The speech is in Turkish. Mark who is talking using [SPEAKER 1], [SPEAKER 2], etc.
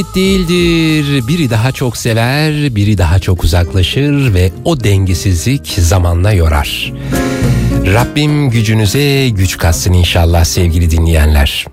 [SPEAKER 1] değildir. Biri daha çok sever, biri daha çok uzaklaşır ve o dengesizlik zamanla yorar. Rabbim gücünüze güç katsın inşallah sevgili dinleyenler.